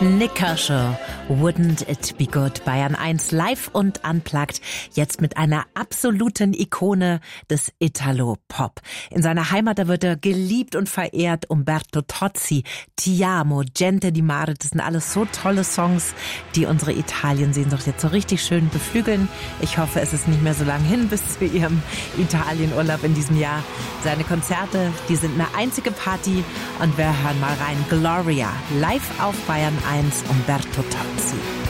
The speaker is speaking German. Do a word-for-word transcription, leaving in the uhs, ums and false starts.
Nik Kershaw, Wouldn't It Be Good, Bayern eins live und unplugged, jetzt mit einer absoluten Ikone des Italo-Pop. In seiner Heimat, da wird er geliebt und verehrt. Umberto Tozzi, Ti amo, Gente di Mare, das sind alles so tolle Songs, die unsere Italien-Sehnsucht jetzt so richtig schön beflügeln. Ich hoffe, es ist nicht mehr so lang hin bis zu ihrem Italienurlaub in diesem Jahr. Seine Konzerte, die sind eine einzige Party und wir hören mal rein. Gloria, live auf Bayern eins, Umberto Tozzi.